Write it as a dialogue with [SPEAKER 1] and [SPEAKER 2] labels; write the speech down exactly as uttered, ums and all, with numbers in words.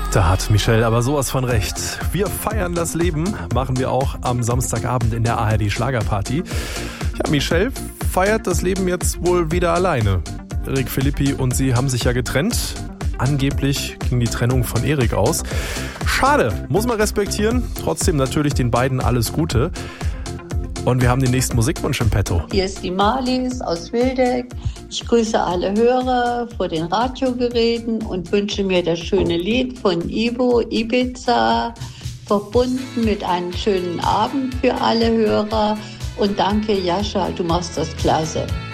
[SPEAKER 1] Da hat Michelle aber sowas von recht. Wir feiern das Leben, machen wir auch am Samstagabend in der A R D Schlagerparty. Ja, Michelle feiert das Leben jetzt wohl wieder alleine. Erik Philippi und sie haben sich ja getrennt. Angeblich ging die Trennung von Erik aus. Schade, muss man respektieren. Trotzdem natürlich den beiden alles Gute. Und wir haben den nächsten Musikwunsch im Petto.
[SPEAKER 2] Hier ist die Marlies aus Wildeck. Ich grüße alle Hörer vor den Radiogeräten und wünsche mir das schöne Lied von Ivo, Ibiza, verbunden mit einem schönen Abend für alle Hörer. Und danke, Jascha, du machst das klasse.